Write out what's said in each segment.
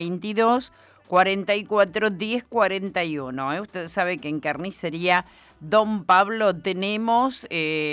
22 44 10 41. Usted sabe que en Carnicería Don Pablo tenemos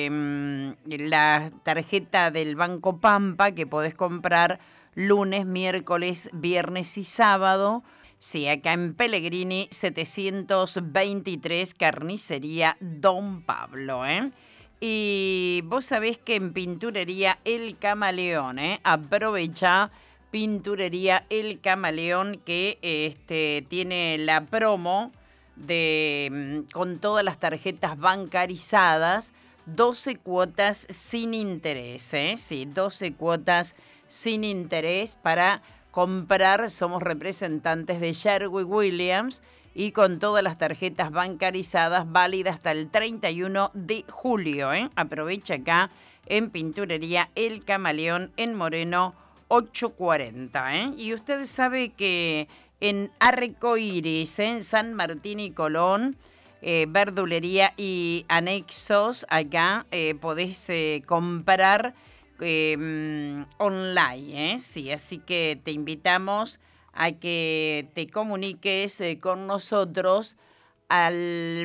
la tarjeta del Banco Pampa que podés comprar lunes, miércoles, viernes y sábado. Sí, acá en Pellegrini 723, Carnicería Don Pablo, Y vos sabés que en Pinturería El Camaleón, aprovecha Pinturería El Camaleón que tiene la promo de con todas las tarjetas bancarizadas, 12 cuotas sin interés, Sí, 12 cuotas sin interés para comprar. Somos representantes de Sherwin-Williams y con todas las tarjetas bancarizadas válidas hasta el 31 de julio, Aprovecha acá en Pinturería El Camaleón en Moreno 840, Y usted sabe que en Arcoíris, en San Martín y Colón, verdulería y anexos, acá podés comprar online, sí, así que te invitamos a que te comuniques con nosotros al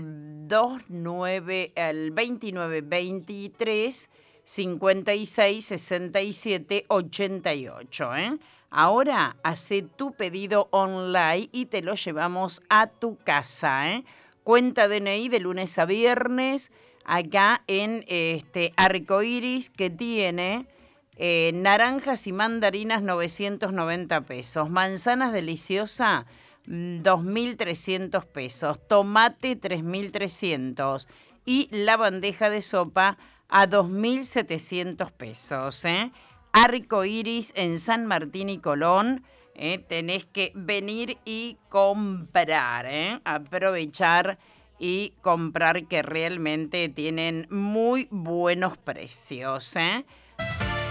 2923 56 67 88. Ahora hace tu pedido online y te lo llevamos a tu casa. Cuenta DNI de lunes a viernes acá en Arcoíris, que tiene naranjas y mandarinas 990 pesos, manzanas deliciosa 2.300 pesos, tomate 3.300 y la bandeja de sopa a 2.700 pesos. Arcoíris en San Martín y Colón. Tenés que venir y comprar, aprovechar y comprar, que realmente tienen muy buenos precios.